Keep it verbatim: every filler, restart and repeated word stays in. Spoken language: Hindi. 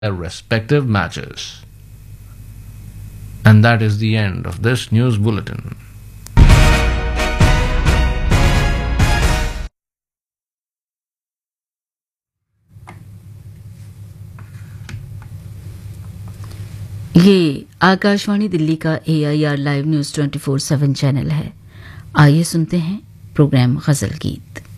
their respective matches. And that is the end of this news bulletin. ये आकाशवाणी दिल्ली का ए I R live news twenty four seven channel है। आइए सुनते हैं प्रोग्राम गजल गीत।